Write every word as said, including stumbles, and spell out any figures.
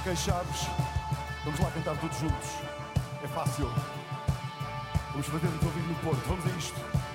Ok, Chaves, vamos lá cantar todos juntos. É fácil. Vamos fazer-nos ouvir no Porto. Vamos a isto.